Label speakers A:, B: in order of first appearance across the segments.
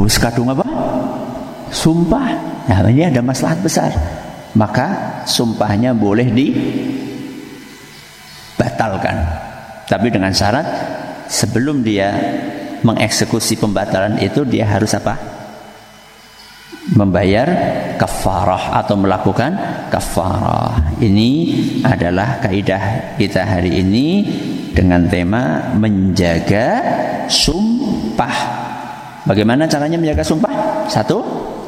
A: Kadung apa? Sumpah. Nah, ini ada maslahat besar. Maka sumpahnya boleh dibatalkan. Tapi dengan syarat sebelum dia mengeksekusi pembatalan itu dia harus apa? Membayar kafarah atau melakukan kafarah. Ini adalah kaidah kita hari ini dengan tema menjaga sumpah. Bagaimana caranya menjaga sumpah? Satu,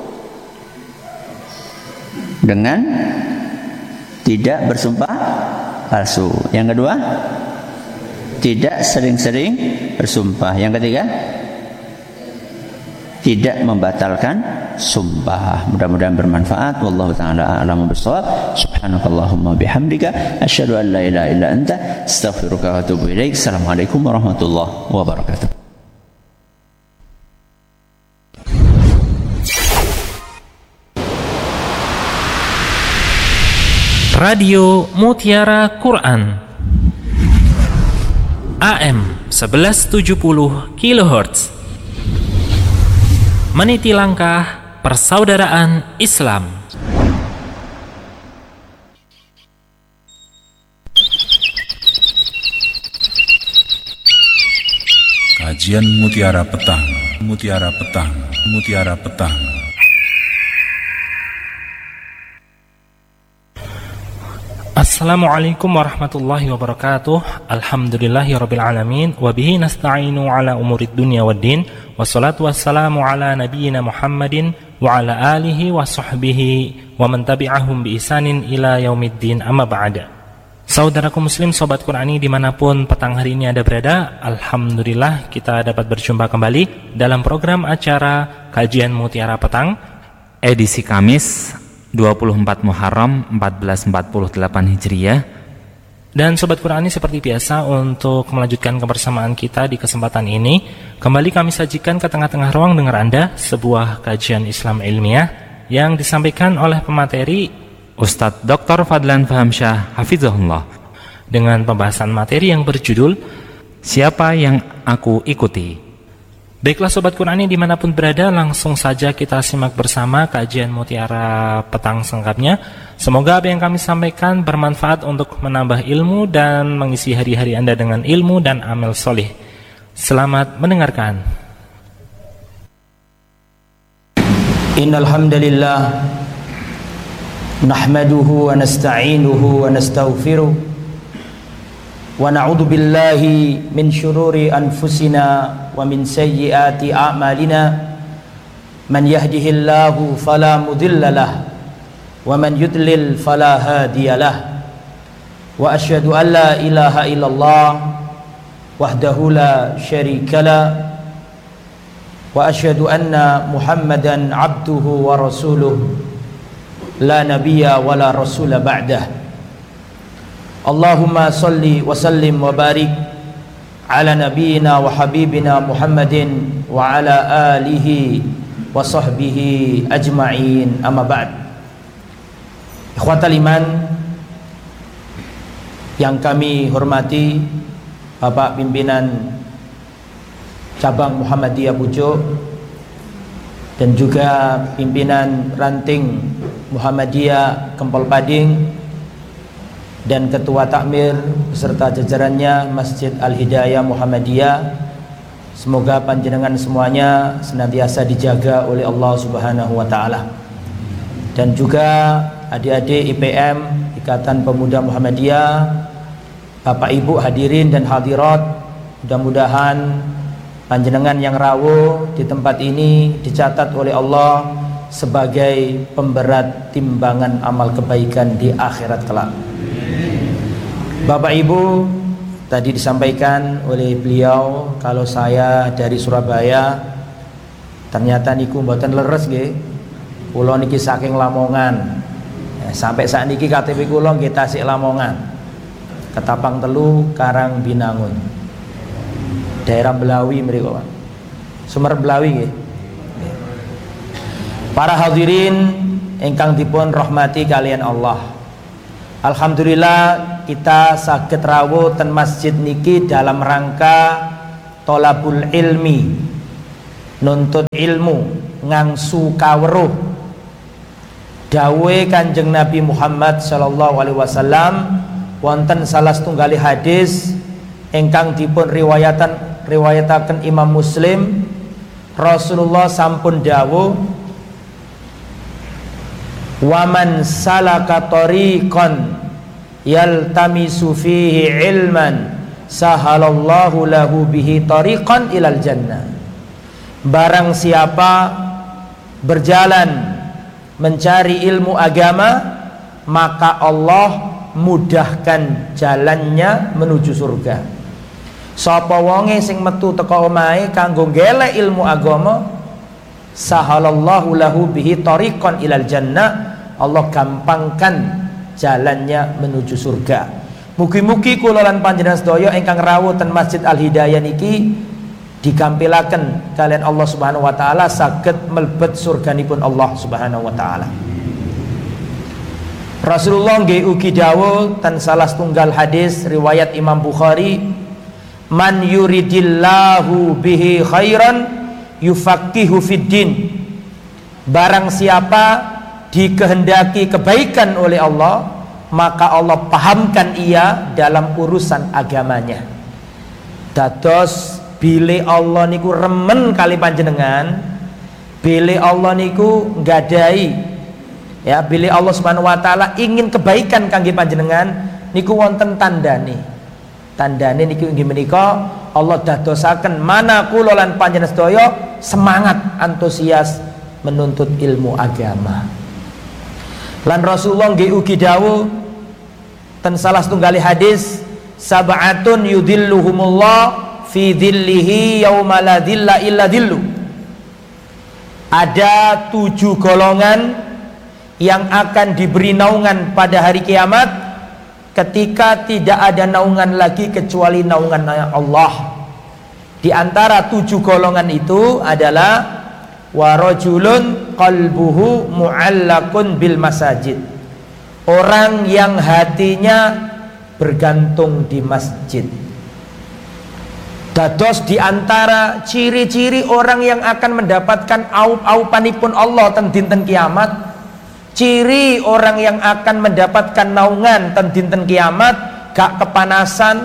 A: dengan tidak bersumpah palsu. Yang kedua, tidak sering-sering bersumpah. Yang ketiga, tidak membatalkan sumpah. Mudah-mudahan bermanfaat. Wallahu ta'ala a'lamu bissawab. Subhanakallahumma bihamdika asyhadu an la ilaha illa anta astaghfiruka wa atubu ilaik. Assalamualaikum warahmatullahi wabarakatuh.
B: Radio Mutiara Quran AM 1170 kHz, meniti langkah persaudaraan Islam.
C: Kajian Mutiara Petang, Mutiara Petang, Mutiara Petang.
B: Assalamualaikum warahmatullahi wabarakatuh. Alhamdulillahirabbil alamin wa bihi nasta'inu ala umurid dunya waddin. Wassalatu wassalamu ala nabiyyina Muhammadin wa ala alihi wa sahbihi wa man tabi'ahum bi ihsanin ila yaumiddin, amma ba'da. Saudaraku muslim, sobat Qurani dimanapun petang hari ini Anda berada, alhamdulillah kita dapat berjumpa kembali dalam program acara Kajian Mutiara Petang edisi Kamis 24 Muharram 1448 Hijriah. Dan sobat Qurani, seperti biasa untuk melanjutkan kebersamaan kita di kesempatan ini, kembali kami sajikan ke tengah-tengah ruang dengar Anda sebuah kajian Islam ilmiah yang disampaikan oleh pemateri Ustadz Dr. Fadlan Fahamsyah Hafizahullah dengan pembahasan materi yang berjudul Siapa yang Aku Ikuti. Baiklah sobat Qurani dimanapun berada, langsung saja kita simak bersama kajian Mutiara Petang selengkapnya. Semoga apa yang kami sampaikan bermanfaat untuk menambah ilmu dan mengisi hari-hari Anda dengan ilmu dan amal soleh. Selamat mendengarkan.
D: Innal hamdalillah nahmaduhu wa nasta'inuhu wa nastaghfiruh wa na'udzu billahi min syururi anfusina wa min sayyiati a'malina. Man yahdihillahu fala mudilla lahu wa man yudlil fala hadiyalah. Wa asyhadu an la ilaha illallah wahdahu la syarikalah wa asyhadu anna Muhammadan abduhu wa rasuluh la nabiyya wa la rasula ba'dah. Allahumma salli wa sallim wa barik ala nabiyyina wa habibina Muhammadin wa ala alihi wa sahbihi ajma'in, amma ba'd. Ikhwatal iman yang kami hormati, Bapak Pimpinan Cabang Muhammadiyah Pucuk dan juga Pimpinan Ranting Muhammadiyah Kempol Pading dan Ketua Takmir beserta jajarannya Masjid Al-Hidayah Muhammadiyah. Semoga panjenengan semuanya senantiasa dijaga oleh Allah Subhanahu wa taala. Dan juga adik-adik IPM Ikatan Pemuda Muhammadiyah, Bapak Ibu hadirin dan hadirat, mudah-mudahan panjenengan yang rawuh di tempat ini dicatat oleh Allah sebagai pemberat timbangan amal kebaikan di akhirat kelak. Bapak Ibu, tadi disampaikan oleh beliau kalau saya dari Surabaya, ternyata niku mboten leres nggih. Kula niki saking Lamongan. Sampai saat niki KTP kula nggih tasik Lamongan. Ketapang Telu, Karang Binangun. Daerah Belawi mriku, Pak. Sumer Belawi nggih. Para hadirin ingkang dipun rahmati kalian Allah. Alhamdulillah kita saged rawuh ten masjid niki dalam rangka tolabul ilmi, nuntut ilmu, ngangsu kawruh. Dawe Kanjeng Nabi Muhammad sallallahu alaihi wasallam wonten salah setunggali hadis ingkang dipun riwayataken Imam Muslim. Rasulullah sampun dawuh, "Waman salaka tariqan yaltamisu fihi ilman sahalallahu lahu bihi tariqan ilal jannah." Barang siapa berjalan mencari ilmu agama, maka Allah mudahkan jalannya menuju surga. Sapa wonge sing metu teka omahe kanggo golek ilmu agama, sahalallahu lahu bihi tariqan ilal jannah, Allah gampangkan jalannya menuju surga. Mugi-mugi kula lan panjenengan sedaya ingkang rawuh ten Masjid Al Hidayah niki digampilaken kalian Allah Subhanahu wa taala saged mlebet surganipun Allah Subhanahu wa taala. Rasulullah nggih ugi dawuh ten salah setunggal hadis riwayat Imam Bukhari, "Man yuridillahu bihi khairan yufaqihu fiddin." Barang siapa dikehendaki kebaikan oleh Allah, maka Allah pahamkan ia dalam urusan agamanya. Dados bile Allah niku remen kali panjenengan, bile Allah niku nggadahi, ya, bile Allah Subhanahu wa taala ingin kebaikan kangge panjenengan niku wonten tandane. Tandane niku inggih menika Allah dadosaken mana kula lan panjenengan sedaya semangat antusias menuntut ilmu agama. Lan Rasulullah nggih ugi dawuh ten salah setunggali hadis, "Sab'atun yudhilluhumullah fi dhillihi yauma la dhilla illa dhillu." Ada 7 golongan yang akan diberi naungan pada hari kiamat ketika tidak ada naungan lagi kecuali naungan Allah. Di antara 7 golongan itu adalah warajulun qalbuhu mu'allakun bil masajid, orang yang hatinya bergantung di masjid. Dados di antara ciri-ciri orang yang akan mendapatkan aup-aupanipun Allah ten dinten kiamat, ciri orang yang akan mendapatkan naungan ten dinten kiamat, gak kepanasan,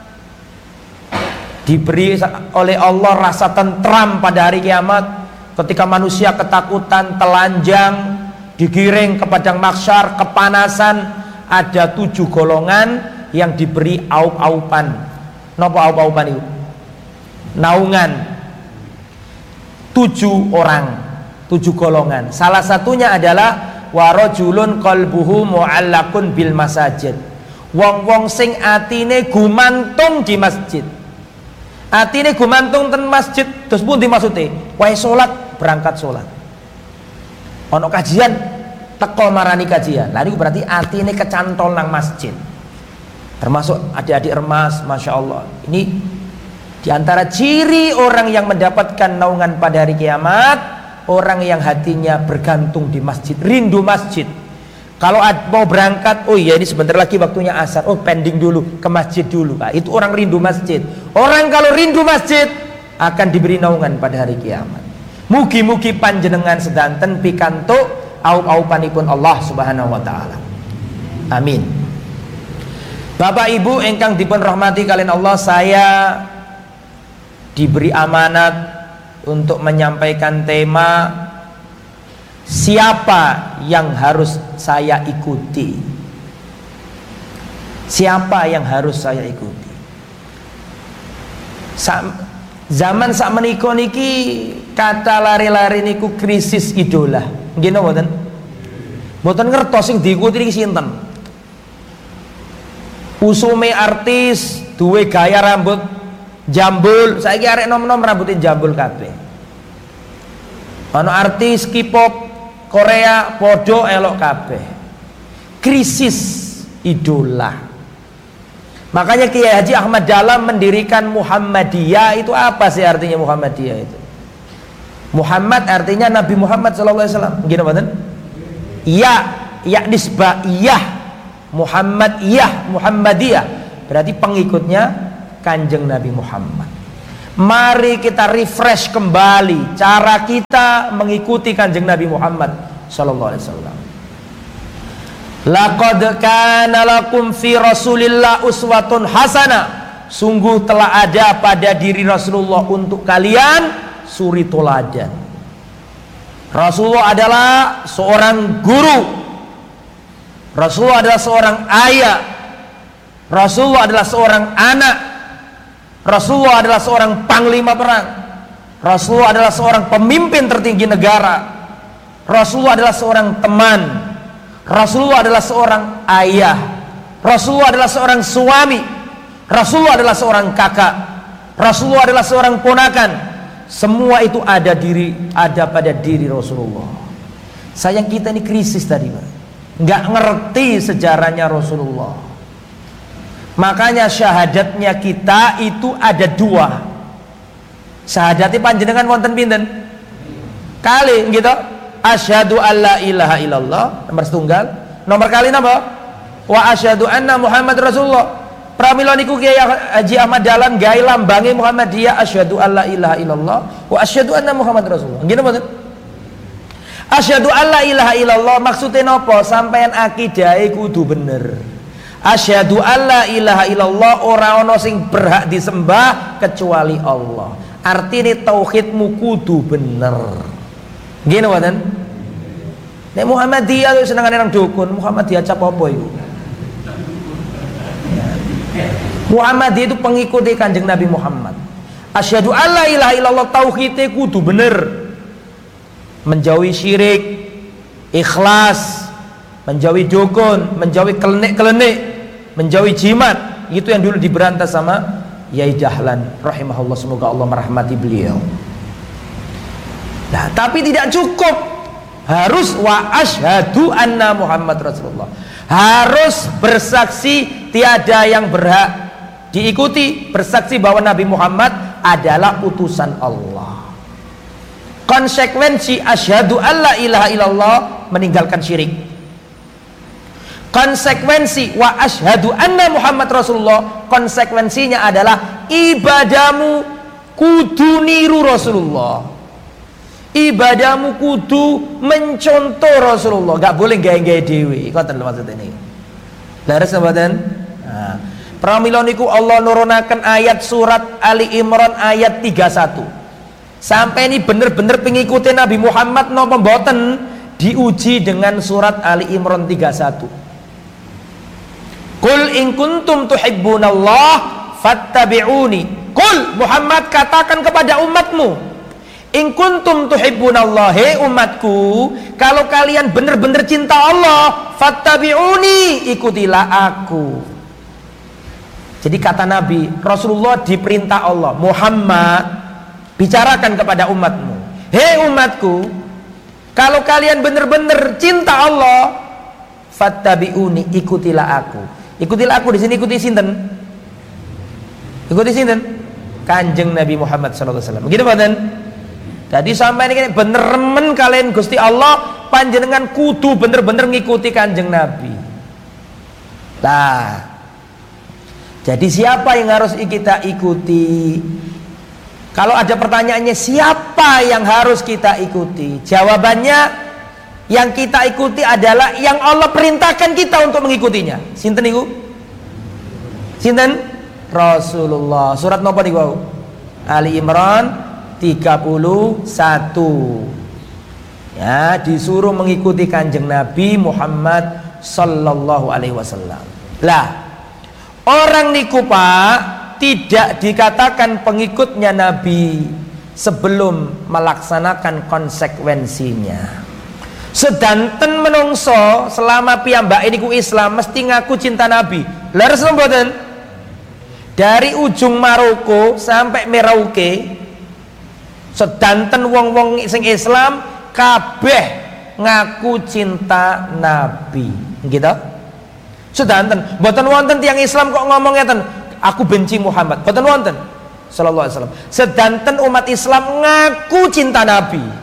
D: diberi oleh Allah rasa tentram pada hari kiamat. Ketika manusia ketakutan, telanjang, digiring ke padang mahsyar, kepanasan, ada 7 golongan yang diberi aup-aupan. Napa aup-aupan itu? Naungan. 7 orang, 7 golongan. Salah satunya adalah warajulun qalbuhu mu'allakun bil masajid, wong-wong sing atine gumantung di masjid. Atine gumantung ten masjid, terus pun dimaksude wae salat berangkat salat, ono kajian teko marani kajian. Lah niku berarti atine kecantol nang masjid. Termasuk adik-adik remas, Masya Allah. Ini di antara ciri orang yang mendapatkan naungan pada hari kiamat, orang yang hatinya bergantung di masjid, rindu masjid. Kalau mau berangkat, oh iya ini sebentar lagi waktunya asar, oh pending dulu, ke masjid dulu. Nah, itu orang rindu masjid. Orang kalau rindu masjid akan diberi naungan pada hari kiamat. Mugi-mugi panjenengan sedanten pikantuk aup-aupanipun Allah Subhanahu wa taala. Amin. Bapak Ibu ingkang dipun rahmati kalian Allah, saya diberi amanat untuk menyampaikan tema siapa yang harus saya ikuti. Siapa yang harus saya ikuti? Zaman sakmenika niki kata lari-lari niku krisis idola. Nggih napa mboten? Mboten ngertos sing diikuti niki sinten. Usume artis duwe gaya rambut jambul, saiki arek nom-nom rambutin jambul kabeh. Ono artis K-pop Korea podo elok kabeh. Krisis idola. Makanya Kiai Haji Ahmad Dahlan mendirikan Muhammadiyah. Itu apa sih artinya Muhammadiyah itu? Muhammad artinya Nabi Muhammad SAW. Gini betul? Ya nisbah Muhammad Muhammadiyah. Berarti pengikutnya Kanjeng Nabi Muhammad. Mari kita refresh kembali cara kita mengikuti Kanjeng Nabi Muhammad sallallahu alaihi wasallam. Laqad kana lakum fi Rasulillah uswatun hasanah. Sungguh telah ada pada diri Rasulullah untuk kalian suri teladan. Rasulullah adalah seorang guru. Rasulullah adalah seorang ayah. Rasulullah adalah seorang anak. Rasulullah adalah seorang panglima perang. Rasulullah adalah seorang pemimpin tertinggi negara. Rasulullah adalah seorang teman. Rasulullah adalah seorang ayah. Rasulullah adalah seorang suami. Rasulullah adalah seorang kakak. Rasulullah adalah seorang ponakan. Semua itu ada pada diri Rasulullah. Sayang kita ini krisis tadi, Pak. Nggak ngerti sejarahnya Rasulullah. Makanya syahadatnya kita itu ada dua. Syahadatnya panjenengan wonten pinten? Kali gitu. Asyhadu alla ilaha illallah nomor setunggal. Nomor kali napa? Wa asyhadu anna Muhammad Rasulullah. Pramila niku Kiai Haji Ahmad Dahlan gawe lambange Muhammadiyah asyhadu alla ilaha illallah wa asyhadu anna Muhammad Rasulullah. Nggih napa? Asyhadu alla ilaha illallah maksudnya napa? Sampeyan akidahe kudu bener. Asyhadu alla ilaha illallah ora ana sing berhak disembah kecuali Allah. Artine tauhidmu kudu bener. Nggih mboten? Nek Muhammadiyah senengane nang dukun, Muhammadiyah cap apa iku? Muhammadiyah itu pengikuti Kanjeng Nabi Muhammad. Asyhadu alla ilaha illallah tauhidnya kudu bener. Menjauhi syirik, ikhlas, menjauhi dukun, menjauhi kelenik-kelenik, menjauhi jimat. Itu yang dulu diberantas sama Yai Dahlan rahimahullah, semoga Allah merahmati beliau. Nah, tapi tidak cukup. Harus wa asyhadu anna Muhammad Rasulullah. Harus bersaksi tiada yang berhak diikuti, bersaksi bahwa Nabi Muhammad adalah utusan Allah. Konsekuensi asyhadu alla ilaha illallah meninggalkan syirik. Konsekuensi wa asyhadu anna Muhammad Rasulullah, konsekuensinya adalah ibadahmu kudu niru Rasulullah. Ibadahmu kudu mencontoh Rasulullah, gak boleh gaya-gaya dewi. Ngoten lho maksud ini. Leres mboten? Nah, pramila niku Allah nurunaken ayat surat Ali Imran ayat 31. Sampai ini bener-bener pengikuti Nabi Muhammad napa mboten, diuji dengan surat Ali Imran 31. Qul in kuntum tuhibbunallah fattabi'uni. Qul Muhammad katakan kepada umatmu, in kuntum tuhibbunallah, he umatku, kalau kalian benar-benar cinta Allah, fattabi'uni, ikutilah aku. Jadi kata Nabi, Rasulullah diperintah Allah, Muhammad bicarakan kepada umatmu, he umatku, kalau kalian benar-benar cinta Allah, fattabi'uni, ikutilah aku. Ikutilah aku di sini ikuti sinten? Ikuti sinten? Kanjeng Nabi Muhammad sallallahu alaihi wasallam. Begitu mboten? Jadi sampai ini bener men kalian Gusti Allah, panjenengan kudu bener-bener ngikuti Kanjeng Nabi. Nah, jadi siapa yang harus kita ikuti? Kalau ada pertanyaannya siapa yang harus kita ikuti? Jawabannya yang kita ikuti adalah yang Allah perintahkan kita untuk mengikutinya. Sinten niku? Sinten? Rasulullah. Surat napa niku? Ali Imran 31. Ya, disuruh mengikuti Kanjeng Nabi Muhammad sallallahu alaihi wasallam. Lah, orang niku Pak tidak dikatakan pengikutnya Nabi sebelum melaksanakan konsekuensinya. Sedanten menungso selama piyambake niku Islam mesti ngaku cinta Nabi. Leres mboten? Dari ujung Maroko sampai Merauke, sedanten wong-wong sing Islam kabeh ngaku cinta Nabi. Gitu? Sedanten, mboten wonten tiyang Islam kok ngomong ngeten, aku benci Muhammad. Mboten wonten. Sallallahu alaihi wasallam. Sedanten umat Islam ngaku cinta Nabi.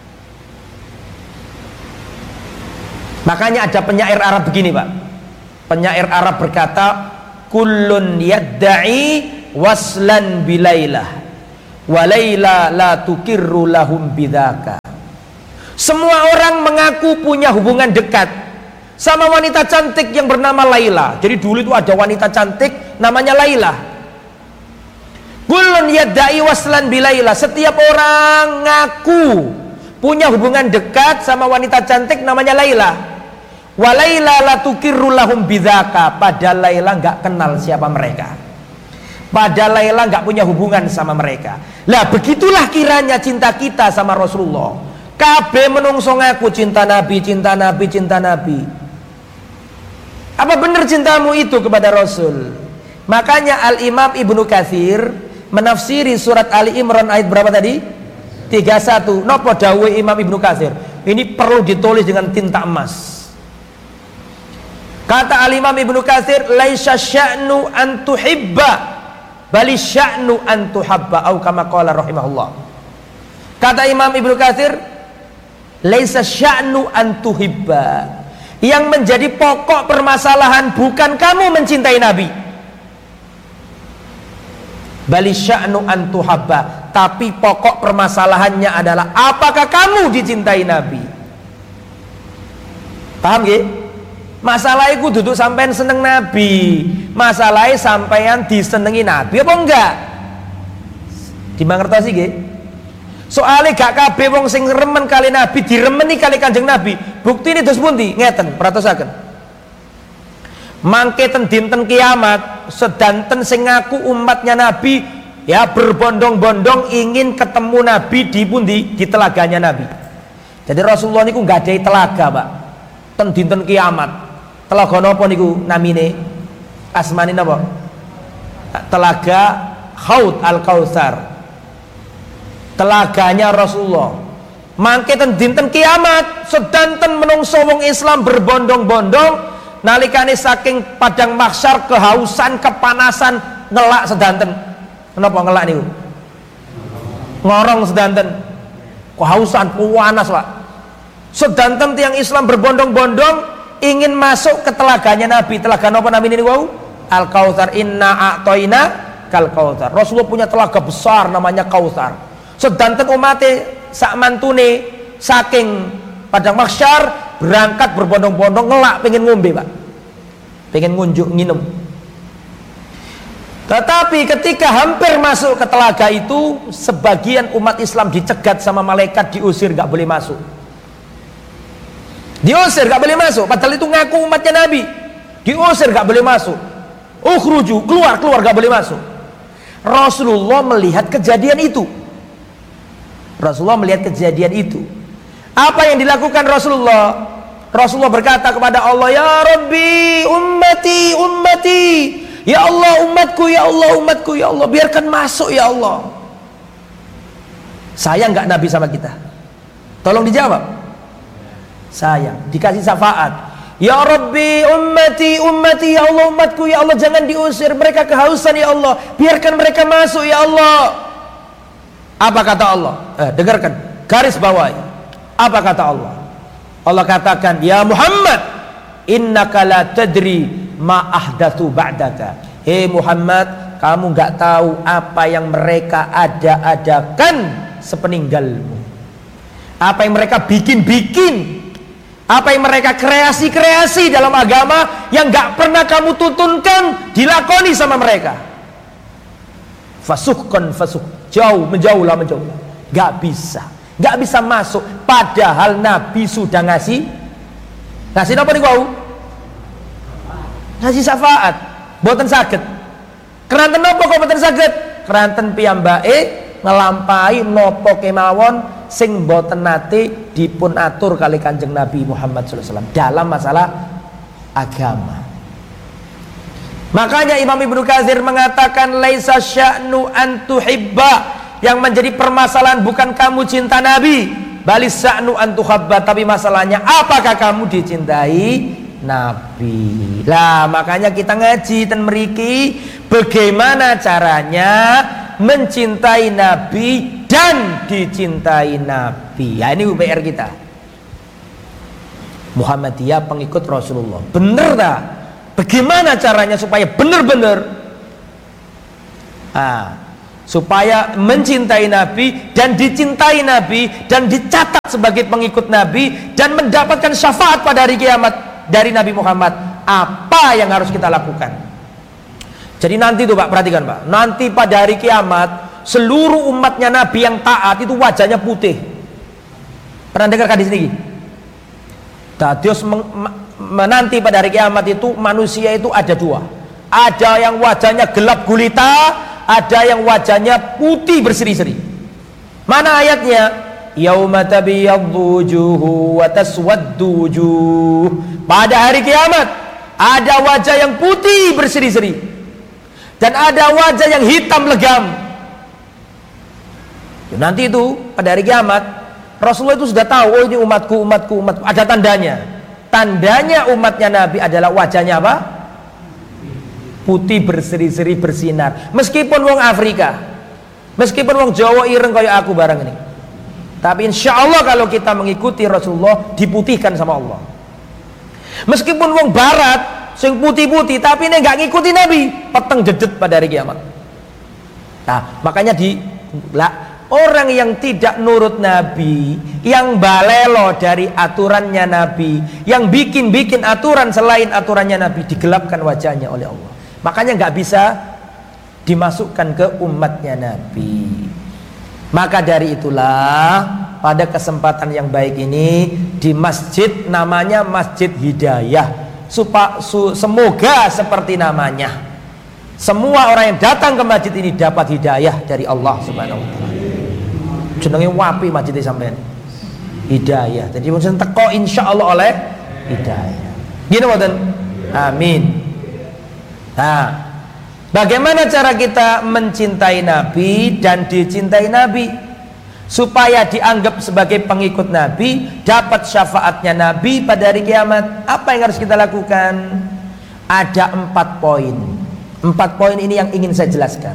D: Makanya ada penyair Arab begini, Pak. Penyair Arab berkata, kullun yadda'i waslan bilailah walaila la tukirru lahum bidzaka. Semua orang mengaku punya hubungan dekat sama wanita cantik yang bernama Laila. Jadi dulu itu ada wanita cantik namanya Laila. Kullun yadda'i waslan bi Laila. Setiap orang ngaku punya hubungan dekat sama wanita cantik namanya Laila. Wa Laila la tukirru lahum bidzaka. Padahal Laila enggak kenal siapa mereka. Padahal Laila enggak punya hubungan sama mereka. Lah begitulah kiranya cinta kita sama Rasulullah. Kabeh menungso ngaku cinta Nabi, cinta Nabi, cinta Nabi. Apa benar cintamu itu kepada Rasul? Makanya Al-Imam Ibnu Katsir menafsiri surat Ali Imran ayat berapa tadi? 31. Napa dawuh Imam Ibnu Katsir? Ini perlu ditulis dengan tinta emas. Kata Al-Imam Ibnu Katsir, laisa sya'nu an tuhibba, bali sya'nu an tuhabba, atau kama qala rahimahullah. Kata Imam Ibnu Katsir, laisa sya'nu an tuhibba. Yang menjadi pokok permasalahan bukan kamu mencintai Nabi, bali sya'nu an tuhabba, tapi pokok permasalahannya adalah apakah kamu dicintai Nabi. Paham nggih? Masalahnya ku duduk sampean seneng Nabi, masalahnya sampean disenengi Nabi apa enggak? Dimangertosi nggih? Soalnya gak kabeh wong sing remen kali Nabi diremeni kali Kanjeng Nabi. Buktine dos pundi? Ngeten, perhatosaken. Mangke ten dinten kiamat sedanten sing ngaku umatnya Nabi ya berbondong-bondong ingin ketemu Nabi di pundi? Di telaganya Nabi. Jadi Rasulullah niku nggadahi telaga, Pak. Ten dinten kiamat. Telaga napa niku namine? Asmane napa? Telaga Haud Al-Kautsar. Telaganya Rasulullah. Mangke ten dinten kiamat sedanten menungso wong Islam berbondong-bondong nalikane saking padang mahsyar kehausan, kepanasan, ngelak sedanten. Kenapa ngelak niku? Ngorong sedanten. Kehausan, panas, Pak. Sedanten tiang Islam berbondong-bondong ingin masuk ke telaganya Nabi. Telaga napa namine niku? Al-Kautsar. Inna a'toina kal kautsar. Rasulullah punya telaga besar namanya Kautsar. Sedanten umate sak mantune saking padang mahsyar berangkat berbondong-bondong ngelak pengen ngombe, Pak. Pengen ngunjuk nginem. Tetapi ketika hampir masuk ke telaga itu, sebagian umat Islam dicegat sama malaikat, diusir, gak boleh masuk. Diusir, gak boleh masuk. Padahal itu ngaku umatnya Nabi. Diusir, gak boleh masuk. Ukhruju, keluar gak boleh masuk. Rasulullah melihat kejadian itu. Apa yang dilakukan Rasulullah? Rasulullah berkata kepada Allah, ya Rabbi, ummati, ya Allah umatku, ya Allah, biarkan masuk ya Allah. Sayang gak Nabi sama kita? Tolong dijawab. Sayang, dikasih syafaat. Ya Rabbi, ummati, ya Allah umatku, ya Allah, jangan diusir, mereka kehausan ya Allah, biarkan mereka masuk ya Allah. Apa kata Allah? Dengarkan, garis bawahi. Apa kata Allah? Allah katakan, ya Muhammad, innaka la tadri ma ahdatsu ba'daka. Hei Muhammad, kamu gak tahu apa yang mereka ada-adakan sepeninggalmu. Apa yang mereka bikin-bikin, apa yang mereka kreasi-kreasi dalam agama yang gak pernah kamu tuntunkan, dilakoni sama mereka. Fasukkan, menjauh. Gak bisa masuk. Padahal Nabi sudah ngasih apa nih kau? Ngasih syafaat. Boten saged. Keranten apa kok boten saged? Keranten piyambake ngelampai nopo kemawon sing boten nate dipun atur kali Kanjeng Nabi Muhammad SAW dalam masalah agama. Makanya Imam Ibnu Katsir mengatakan laisa sya'nu an tuhibba, yang menjadi permasalahan bukan kamu cinta Nabi, bali sya'nu an tuhabba, tapi masalahnya apakah kamu dicintai Nabi. Lah makanya kita ngaji dan meriki bagaimana caranya mencintai Nabi dan dicintai Nabi. Ya ini UPR kita. Muhammadiyah pengikut Rasulullah. Bener tak? Bagaimana caranya supaya benar-benar supaya mencintai Nabi dan dicintai Nabi dan dicatat sebagai pengikut Nabi dan mendapatkan syafaat pada hari kiamat dari Nabi Muhammad. Apa yang harus kita lakukan? Jadi nanti tuh Pak, perhatikan Pak, nanti pada hari kiamat seluruh umatnya Nabi yang taat itu wajahnya putih. Pernah dengar hadis ini? Tadius menanti pada hari kiamat itu manusia itu ada dua. Ada yang wajahnya gelap gulita, ada yang wajahnya putih berseri-seri. Mana ayatnya? Yauma tabyaddu wujuhu wa taswaddu wujuh. Pada hari kiamat ada wajah yang putih berseri-seri dan ada wajah yang hitam legam. Nanti itu pada hari kiamat Rasulullah itu sudah tahu, oh ini umatku. Ada tandanya. Tandanya umatnya Nabi adalah wajahnya apa? Putih berseri-seri bersinar. Meskipun wong Afrika, meskipun wong Jawa ireng kayak aku barang ini, tapi insya Allah kalau kita mengikuti Rasulullah diputihkan sama Allah. Meskipun wong Barat sing putih-putih tapi ini nggak ngikuti Nabi, peteng jedet pada hari kiamat. Nah makanya orang yang tidak nurut Nabi, yang balelo dari aturannya Nabi, yang bikin aturan selain aturannya Nabi, digelapkan wajahnya oleh Allah. Makanya nggak bisa dimasukkan ke umatnya Nabi. Maka dari itulah pada kesempatan yang baik ini di masjid namanya Masjid Hidayah. Semoga seperti namanya, semua orang yang datang ke masjid ini dapat hidayah dari Allah Subhanahu wa taala. Jenenge wapi masjid sampean. Hidayah. Jadi mungkin teko insyaallah oleh hidayah. Gini mboten? Amin. Nah, bagaimana cara kita mencintai Nabi dan dicintai Nabi supaya dianggap sebagai pengikut Nabi, dapat syafaatnya Nabi pada hari kiamat? Apa yang harus kita lakukan? Ada 4 poin. 4 poin ini yang ingin saya jelaskan.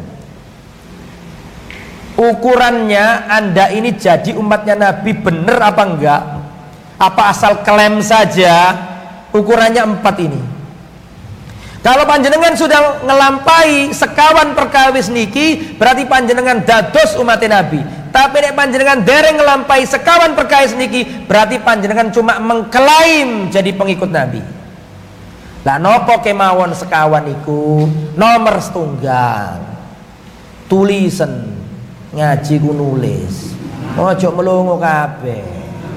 D: Ukurannya Anda ini jadi umatnya Nabi bener apa enggak? Apa asal klaim saja? Ukurannya 4 ini. Kalau panjenengan sudah ngelampai sekawan perkawis niki, berarti panjenengan dados umat Nabi. Tapi nek panjenengan dereng ngelampai sekawan perkawis niki, berarti panjenengan cuma mengklaim jadi pengikut Nabi. Lah nopo kemawon sekawan iku? Nomor setunggal. Tulisan ngaji ku nulis. Ojo melongo kabeh.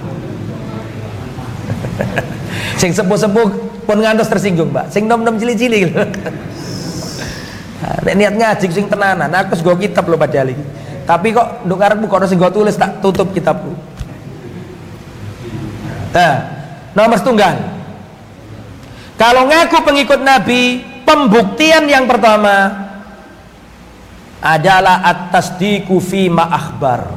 D: Sing sepuh-sepuh pun ngantos tersinggung, Mbak. Sing nom-nom cilik-cilik. Nek niat ngaji sing tenanan, aku sego kitab lho padahal iki. Tapi kok nduk karepmu kok sing go tulis tak tutup kitabku. Nah, nomor setunggal. Kalau ngaku pengikut Nabi, pembuktian yang pertama adalah at-tasdiqu fi ma akhbar.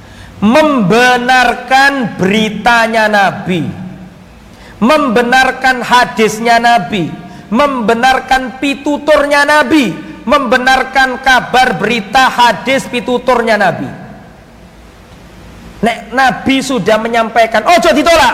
D: Membenarkan beritanya Nabi, membenarkan hadisnya Nabi, membenarkan pituturnya Nabi, membenarkan kabar berita hadis pituturnya Nabi. Nek Nabi sudah menyampaikan, ojo ditolak.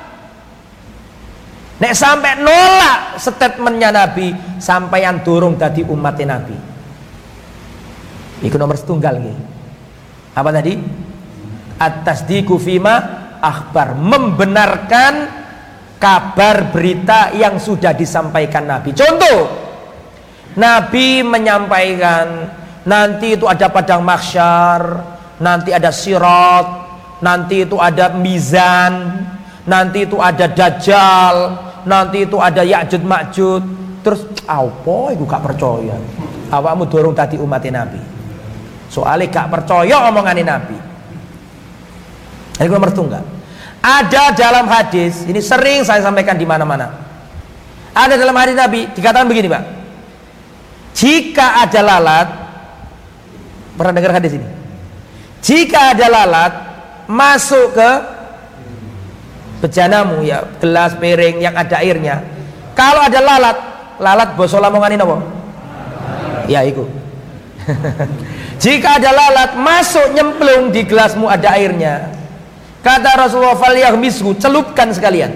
D: Nek sampai nolak statementnya Nabi, sampeyan durung dadi umatnya Nabi. Iku nomor setunggal nggih. Apa tadi? At-tasdiqu fima akhbar, membenarkan kabar berita yang sudah disampaikan Nabi. Contoh, Nabi menyampaikan nanti itu ada padang mahsyar, nanti ada sirat, nanti itu ada mizan, nanti itu ada dajjal, nanti itu ada Ya'jud Ma'jud. Terus apa iku gak percaya? Awakmu dorong tadi umat Nabi. Soalnya gak percaya omongan Nabi. Ini nomor tunggal. Ada dalam hadis, ini sering saya sampaikan di mana-mana. Ada dalam hadis Nabi dikatakan begini, Pak. Jika ada lalat, pernah dengar hadis ini? Jika ada lalat masuk ke bejanamu, ya gelas piring yang ada airnya. Kalau ada lalat basa lamongan ini apa? Ya iku. Jika ada lalat masuk nyemplung di gelasmu ada airnya. Kata Rasulullah, falyahmishu, celupkan sekalian.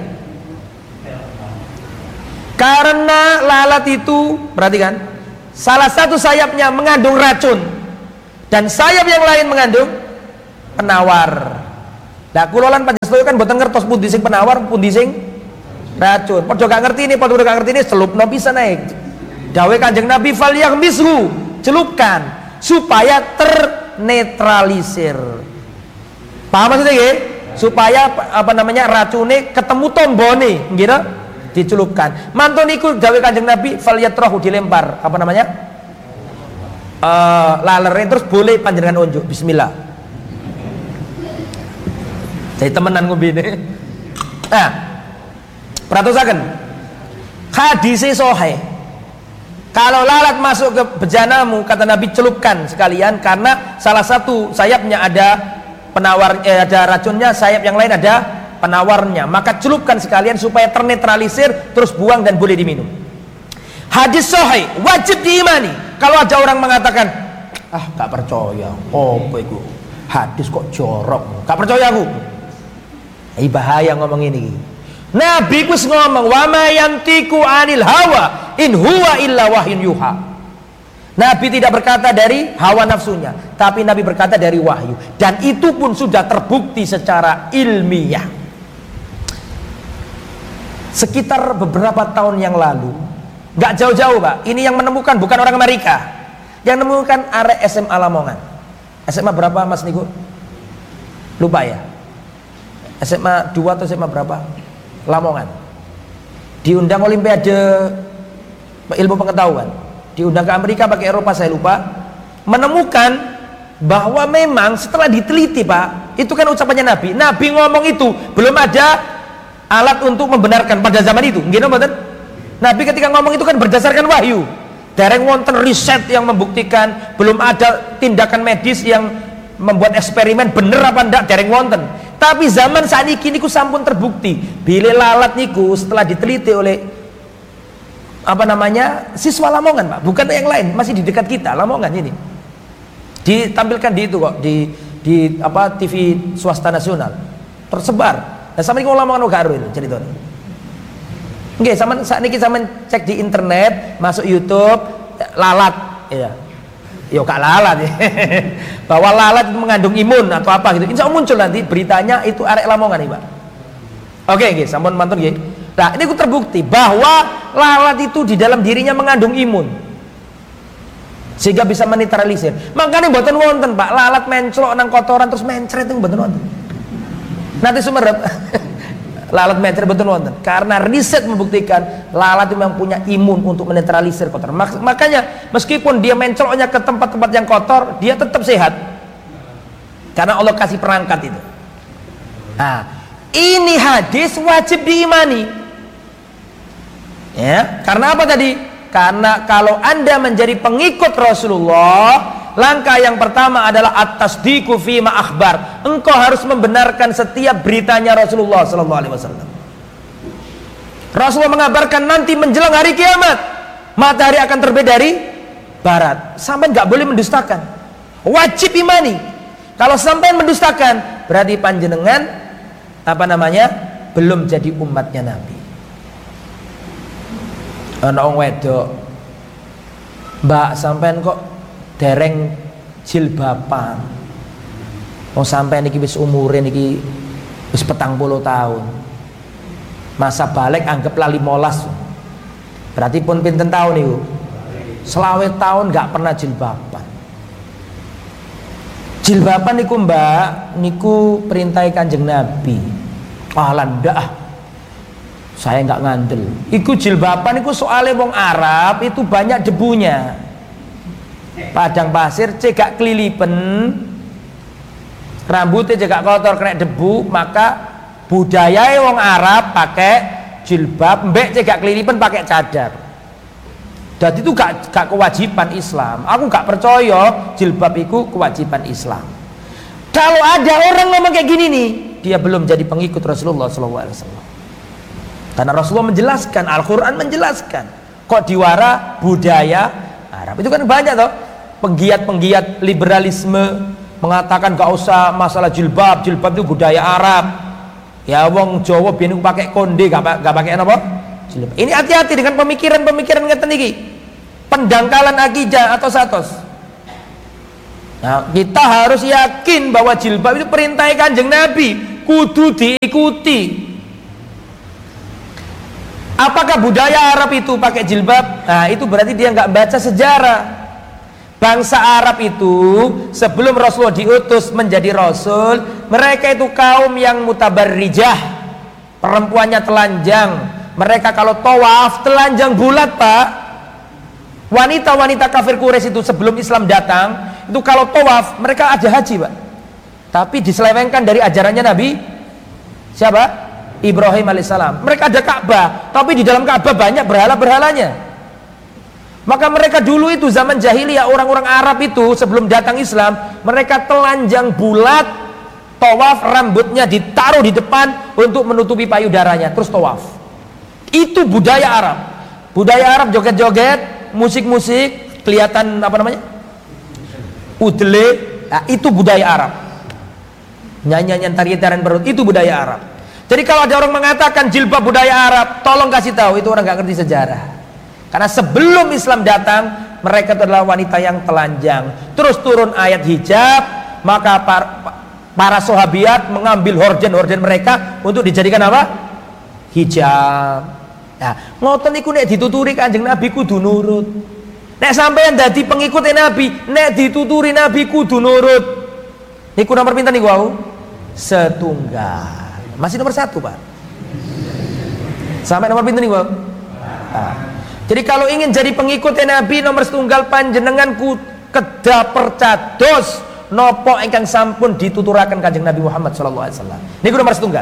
D: Karena lalat itu, perhatikan, salah satu sayapnya mengandung racun Dan sayap yang lain mengandung penawar. Lah kula lan panjenengan kan mboten ngertos pundi sing penawar, pundi sing racun. Padha gak ngerti ini, padha gak ngerti ini, selupno bisa naik. Dawuh Kanjeng Nabi falyaghmishu, celupkan supaya ternetralisir. Paham maksudnya nggih? Supaya racune ketemu tombone, nggih to? Dicelupkan. Mantun iku dawuh Kanjeng Nabi falyatrahu, dilempar lalere terus boleh panjenengan unjuk bismillah. Jadi temenan ngombene. Nah, perhatikan hadis sahih. Kalau lalat masuk ke bejanamu, kata Nabi, celupkan sekalian, karena salah satu sayapnya ada penawar, ada racunnya, sayap yang lain ada penawarnya. Maka celupkan sekalian supaya ternetralisir, terus buang dan boleh diminum. Hadis sahih, wajib diimani. Kalau ada orang mengatakan, gak percaya, apa itu? Hadis kok jorok, gak percaya aku. Bahaya ngomong ini. Nabi ku ngomong, wa ma yantiku anil hawa in huwa illa wahyun yuha. Nabi tidak berkata dari hawa nafsunya, tapi Nabi berkata dari wahyu, dan itu pun sudah terbukti secara ilmiah. Sekitar beberapa tahun yang lalu, gak jauh-jauh Pak, ini yang menemukan bukan orang Amerika, yang menemukan arek SMA Lamongan. SMA berapa Mas Niku? Lupa ya, SMA 2 atau SMA berapa? Lamongan. Diundang Olimpiade ilmu pengetahuan, diundang ke Amerika pakai Eropa, saya lupa. Menemukan bahwa memang setelah diteliti Pak, itu kan ucapannya Nabi. Nabi ngomong itu belum ada alat untuk membenarkan pada zaman itu. Gini betul? Nabi ketika ngomong itu kan berdasarkan wahyu. Dereng wonten riset yang membuktikan, belum ada tindakan medis yang membuat eksperimen bener apa ndak, dereng wonten. Tapi zaman saat ini sampun terbukti bila lalat niku setelah diteliti oleh siswa Lamongan Pak, bukan yang lain, masih di dekat kita, Lamongan ini. Ditampilkan di itu kok, di TV swasta nasional. Tersebar. Nah, sampe iki Lamongan gak karo itu ceritanya. Nggih, saat ini sampean cek di internet, masuk YouTube, lalat, ya. Yo gak lalat ya. Bahwa lalat itu mengandung imun atau apa gitu. Insya Allah muncul nanti beritanya, itu arek Lamongan nih Pak. Oke nggih, sampun mantun nggih. Nah, ini terbukti bahwa lalat itu di dalam dirinya mengandung imun, sehingga bisa menetralisir. Makanya mboten wonten Pak, lalat menclok nang kotoran terus mencret itu mboten wonten. Nanti sumerep. Lalat mencret mboten wonten. Karena riset membuktikan lalat itu memang punya imun untuk menetralisir kotoran. Makanya meskipun dia mencloknya ke tempat-tempat yang kotor, dia tetap sehat. Karena Allah kasih perangkat itu. Nah, ini hadis wajib diimani. Ya, karena apa tadi? Karena kalau Anda menjadi pengikut Rasulullah, langkah yang pertama adalah at-tasdiqu fi ma akhbar. Engkau harus membenarkan setiap beritanya Rasulullah sallallahu alaihi wasallam. Rasulullah mengabarkan nanti menjelang hari kiamat matahari akan terbit dari barat. Sampai nggak boleh mendustakan. Wajib imani. Kalau sampai mendustakan, berarti panjenengan belum jadi umatnya Nabi. Ana wong wedok, Mbak, sampean kok dereng jilbaban. Wong sampean iki wis umure niki wis 40 tahun. Masa balik anggaplah 15. Berarti pun pinten tahun niku? 20 tahun gak pernah jilbaban. Jilbaban niku Mbak, niku perintah Kanjeng Nabi. Landak. Saya nggak ngandel. Iku jilbaban iku soalnya wong Arab itu banyak debunya. Padang pasir cegak kelilipen, rambutnya cegak kotor kena debu, maka budaya wong Arab pakai jilbab, mbek cegak kelilipen pakai cadar. Dan itu gak kewajiban Islam. Aku gak percaya jilbab itu kewajiban Islam. Kalau ada orang ngomong kayak gini nih, dia belum jadi pengikut Rasulullah SAW. Karena Rasulullah menjelaskan, Al-Quran menjelaskan, kok diwara budaya Arab. Itu kan banyak toh penggiat-penggiat liberalisme mengatakan gak usah masalah jilbab, jilbab itu budaya Arab. Ya wong Jawa biyen pakai konde, gak pakai apa? Jilbab. Ini hati-hati dengan pemikiran-pemikiran ngeten iki. Pendangkalan akidah atau satos. Nah, kita harus yakin bahwa jilbab itu perintah Kanjeng Nabi, kudu diikuti. Apakah budaya Arab itu pakai jilbab? Nah, itu berarti dia nggak baca sejarah. Bangsa Arab itu sebelum Rasulullah diutus menjadi Rasul, mereka itu kaum yang mutabarrijah, perempuannya telanjang. Mereka kalau tawaf telanjang bulat, Pak. Wanita-wanita kafir Quraisy itu sebelum Islam datang, itu kalau tawaf mereka ada haji, Pak. Tapi diselewengkan dari ajarannya Nabi siapa? Ibrahim alaihissalam. Mereka ada Ka'bah, tapi di dalam Ka'bah banyak berhala-berhalanya. Maka mereka dulu itu zaman jahiliyah, orang-orang Arab itu sebelum datang Islam, mereka telanjang bulat, tawaf, rambutnya ditaruh di depan untuk menutupi payudaranya, terus tawaf. Itu budaya Arab. Budaya Arab joget-joget, musik-musik, kelihatan apa namanya? Udele. Nah, itu budaya Arab. Nyanyian tarian perut, itu budaya Arab. Jadi kalau ada orang mengatakan jilbab budaya Arab, tolong kasih tahu itu orang nggak ngerti sejarah. Karena sebelum Islam datang, mereka adalah wanita yang telanjang. Terus turun ayat hijab, maka para sahabiat mengambil horden-horden mereka untuk dijadikan apa? Hijab. Nah, ngoten iku nek dituturi Kanjeng Nabi kudu nurut. Nek sampeyan dadi pengikut Nabi, nek dituturi Nabi kudu nurut. Niku nomor pinten niku wau? Setunggal. Masih nomor 1, Pak. Sampai nomor pinten niku wau? Nah. Jadi kalau ingin jadi pengikut Nabi nomor setunggal panjenenganku kedah percados nopo ingkang sampun dituturaken Kanjeng Nabi Muhammad sallallahu alaihi wasallam. Niku nomor setunggal.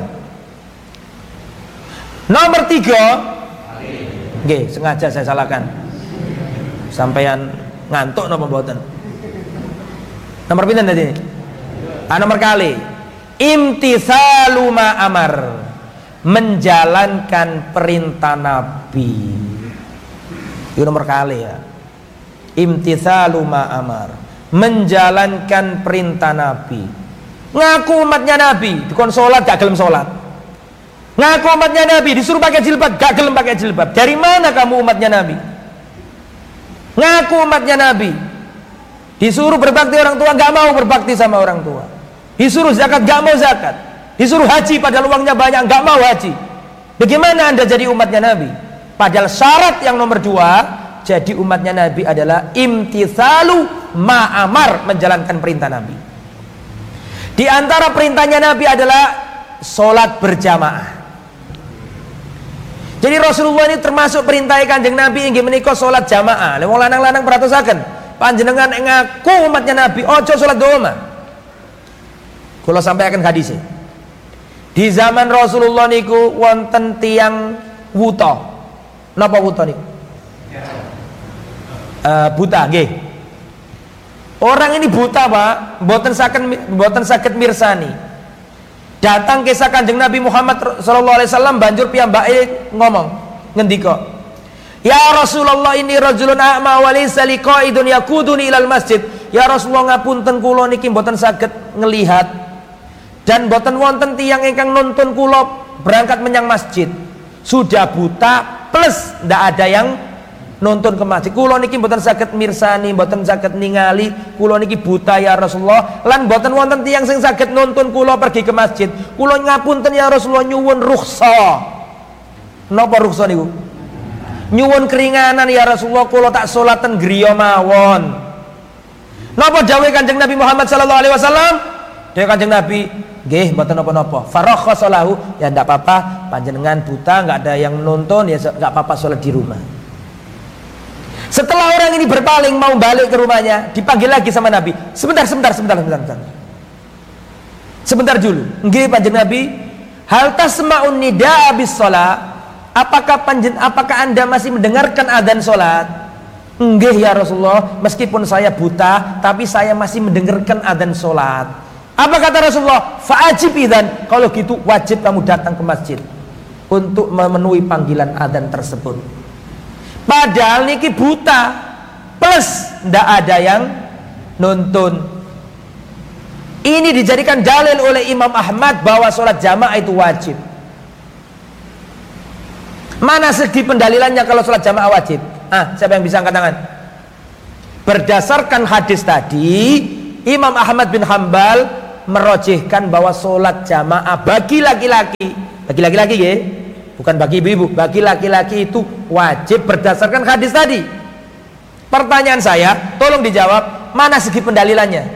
D: Nomor 3. Nggih, sengaja saya salahkan. Sampeyan ngantuk napa mboten? Nomor pinten tadi? Nomor kali. Imtitsalu ma amar. Menjalankan perintah Nabi. Itu nomor kali ya. Imtitsalu ma amar, menjalankan perintah Nabi. Ngaku umatnya Nabi dikon salat gak gelem salat. Ngaku umatnya Nabi disuruh pakai jilbab gak gelem pakai jilbab. Dari mana kamu umatnya Nabi? Ngaku umatnya Nabi disuruh berbakti orang tua gak mau berbakti sama orang tua. Disuruh zakat gak mau zakat. Disuruh haji padahal uangnya banyak gak mau haji. Bagaimana Anda jadi umatnya Nabi? Padahal syarat yang nomor 2 jadi umatnya Nabi adalah imtitsalu ma'amar, menjalankan perintah Nabi. Di antara perintahnya Nabi adalah sholat berjamaah. Jadi Rasulullah ini termasuk perintah Kanjeng Nabi inggih menika sholat jamaah. Wong lanang-lanang perhatosaken, panjenengan ngaku umatnya Nabi ojo sholat doma. Kula sampaikan hadis. Di zaman Rasulullah niku wonten tiyang wuta. Napa wuta niku? Buta nggih. Orang ini buta, Pak, mboten saged mirsani. Datang kisah Kanjeng Nabi Muhammad sallallahu alaihi wasallam banjur piyambake ngomong, ngendika, "Ya Rasulullah, ini rajulun a'ma wa laysa liqa'idun yakuduni ilal masjid." Ya Rasulullah, ngapunten kula niki mboten saged ngelihat dan mboten wonten tiyang ingkang nuntun kula berangkat menyang masjid. Sudah buta plus ndak ada yang nuntun ke masjid. Kula niki mboten saged mirsani, mboten saged ningali, kula niki buta ya Rasulullah, lan mboten wonten tiyang sing saged nuntun kula pergi ke masjid. Kula ngapunten ya Rasulullah, nyuwun rukhsa. Napa rukhsa niku? Nyuwun keringanan ya Rasulullah, kula tak salaten griya mawon. Napa dawuh Kanjeng Nabi Muhammad sallallahu alaihi wasallam? Dawuh Kanjeng Nabi, nggih mboten napa-napa. Farakhasa lahu, ya ndak apa-apa, panjenengan buta enggak ada yang nuntun ya enggak apa-apa salat di rumah. Setelah orang ini berpaling mau balik ke rumahnya, dipanggil lagi sama Nabi. Sebentar dulu. Nggih Kanjeng Nabi, hal tasma'un nidaa bis shalah? Apakah Anda masih mendengarkan adzan salat? Nggih ya Rasulullah, meskipun saya buta tapi saya masih mendengarkan adzan salat. Apa kata Rasulullah? Fa'ajib idzan, kalau gitu wajib kamu datang ke masjid untuk memenuhi panggilan adzan tersebut. Padahal niki buta plus ndak ada yang nuntun. Ini dijadikan dalil oleh Imam Ahmad bahwa sholat jamaah itu wajib. Mana segi pendalilannya kalau sholat jamaah wajib? Siapa yang bisa angkat tangan? Berdasarkan hadis tadi, Imam Ahmad bin Hambal merojihkan bahwa sholat jamaah bagi laki-laki ya, bukan bagi ibu-ibu, bagi laki-laki itu wajib berdasarkan hadis tadi. Pertanyaan saya, tolong dijawab, mana segi pendalilannya?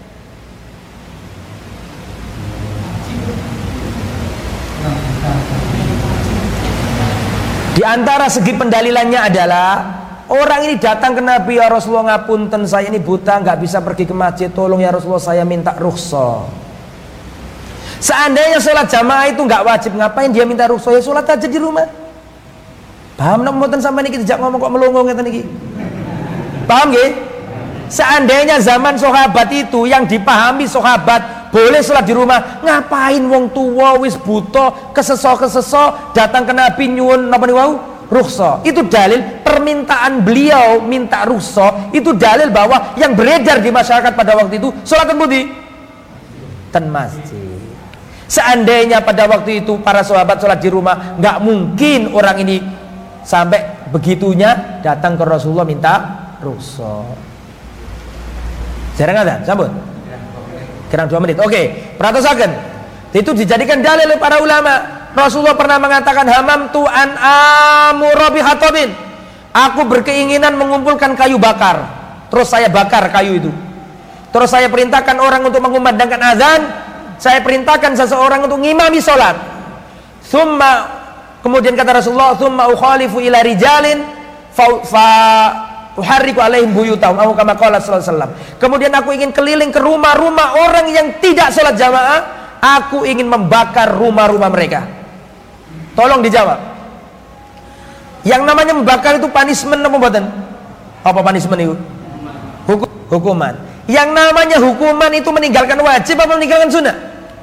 D: Di antara segi pendalilannya adalah orang ini datang ke Nabi, ya Rasulullah ngapunten, saya ini buta, nggak bisa pergi ke masjid, tolong ya Rasulullah saya minta rukhsah. Seandainya sholat jamaah itu nggak wajib, ngapain dia minta rukhsah? Ya sholat aja di rumah. Paham nak mboten sampai niki dijak ngomong kok melongo ngeten niki? Paham nggih? Seandainya zaman sahabat itu yang dipahami sahabat boleh sholat di rumah, ngapain wong tua wis buta keseso datang ke Nabi nyuwun napa niku rukhsah? Itu dalil permintaan beliau minta rukhsah, itu dalil bahwa yang beredar di masyarakat pada waktu itu sholat ten masjid. Seandainya pada waktu itu para sahabat sholat di rumah, nggak mungkin orang ini sampai begitunya datang ke Rasulullah minta rukhsah. Jarang ada, sambut. Kurang 2 menit. Oke, perhatikan. Itu dijadikan dalil oleh para ulama. Rasulullah pernah mengatakan, hamamtu an amura bihatabin. Aku berkeinginan mengumpulkan kayu bakar. Terus saya bakar kayu itu. Terus saya perintahkan orang untuk mengumandangkan azan. Saya perintahkan seseorang untuk ngimami sholat. Kemudian kata Rasulullah, thumma ukhalifu ila rijalin fa uharriku alaihim buyutahum aw kama qala sallallahu alaihi wasallam. Kemudian aku ingin keliling ke rumah-rumah orang yang tidak sholat jamaah, aku ingin membakar rumah-rumah mereka. Tolong dijawab. Yang namanya membakar itu punishment apa mboten? Apa punishment itu? Hukuman. Yang namanya hukuman itu meninggalkan wajib apa meninggalkan sunnah?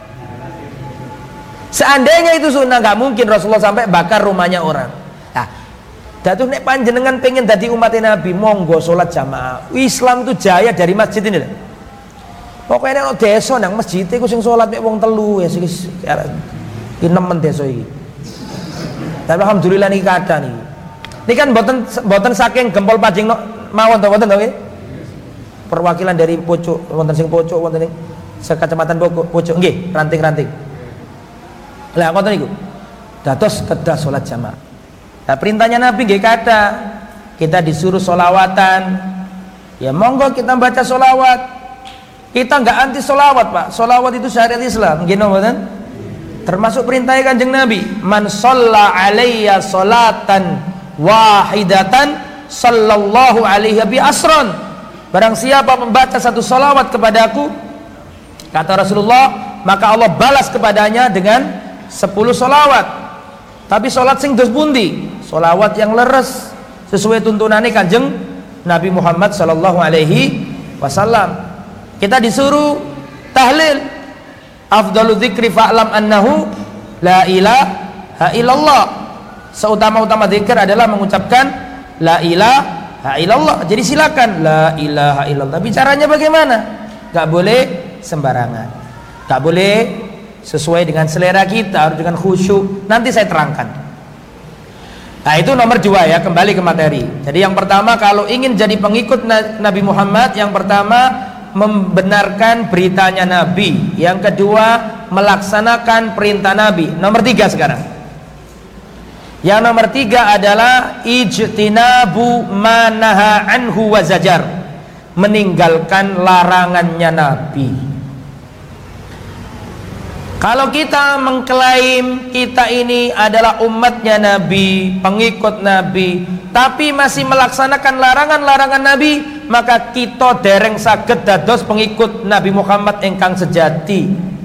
D: Seandainya itu sunnah, nggak mungkin Rasulullah sampai bakar rumahnya orang. Nah, datu nek panjenengan pengen dadi umat Nabi, monggo sholat jamaah. Islam itu jaya dari masjid ini. Pokoknya nek desa nang masjid iku sing sholat mek wong telu ya sing nemen desa iki. Tapi alhamdulillah niki kathah niki. Ini kan boten saking gempol pajing mawon to boten to nggih. Perwakilan dari Pojok, wonten sing Pojok, wonten ing sekecamatan Pojok nggih, ranting-ranting. Lah ngoten niku. Dados kedah salat jamaah. Nah, perintahnya Nabi nggih kathah. Kita disuruh sholawatan. Ya monggo kita baca sholawat. Kita enggak anti sholawat, Pak. Sholawat itu syariat Islam, nggih mboten? Termasuk perintahnya Kanjeng Nabi, man shalla alayya sholatan wahidatan sallallahu alaihi bi asron. Barang siapa membaca satu sholawat kepadaku, kata Rasulullah, maka Allah balas kepadanya dengan 10 sholawat. Tapi sholat sing dos pundi? Sholawat yang leres sesuai tuntunannya Kanjeng Nabi Muhammad sallallahu alaihi wasallam. Kita disuruh tahlil. Afdalu dzikri fa'lam annahu la ilaha illallah. Seutama-utama zikir adalah mengucapkan la ilaha illallah. Jadi silakan la ilaha illallah. Tapi caranya bagaimana? Gak boleh sembarangan. Gak boleh sesuai dengan selera kita, harus dengan khusyuk. Nanti saya terangkan. Nah, itu nomor 2 ya, kembali ke materi. Jadi yang pertama, kalau ingin jadi pengikut Nabi Muhammad, yang pertama membenarkan beritanya Nabi. Yang kedua, melaksanakan perintah Nabi. Nomor 3 sekarang. Yang nomor 3 adalah ijtinabu manaha anhu wa zajar. Meninggalkan larangannya Nabi. Kalau kita mengklaim kita ini adalah umatnya Nabi, pengikut Nabi, tapi masih melaksanakan larangan-larangan Nabi, maka kita dereng saged dados pengikut Nabi Muhammad ingkang sejati.